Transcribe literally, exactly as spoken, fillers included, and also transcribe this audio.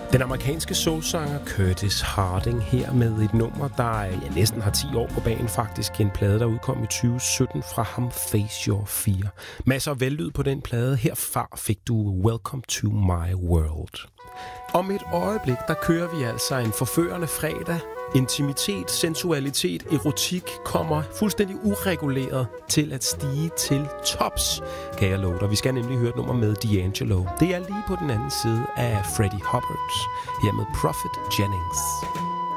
Den amerikanske soulsanger Curtis Harding her med et nummer, der ja, næsten har ti år på bagen faktisk. En plade, der udkom i tyve sytten fra ham, Face Your Fear. Masser af vellyd på den plade. Herfra fik du Welcome to My World. Om et øjeblik, der kører vi altså en forførende fredag. Intimitet, sensualitet, erotik kommer fuldstændig ureguleret til at stige til tops, kan jeg love dig. Vi skal nemlig høre et nummer med D'Angelo. Det er lige på den anden side af Freddie Hubbard, her med Prophet Jennings.